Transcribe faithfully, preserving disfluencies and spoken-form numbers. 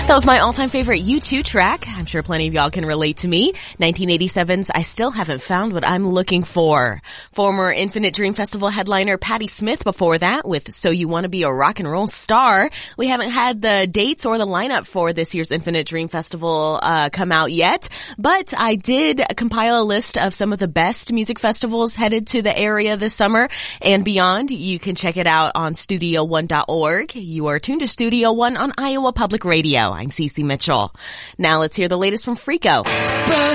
That was my all-time favorite U two track. I'm sure plenty of y'all can relate to me. nineteen eighty-seven's I Still Haven't Found What I'm Looking For. Former Infinite Dream Festival headliner Patti Smith before that with So You Want to Be a Rock and Roll Star. We haven't had the dates or the lineup for this year's Infinite Dream Festival uh come out yet, but I did compile a list of some of the best music festivals headed to the area this summer and beyond. You can check it out on studio one dot org. You are tuned to Studio One on Iowa Public Radio. I'm Cece Mitchell. Now let's hear the latest from Freako.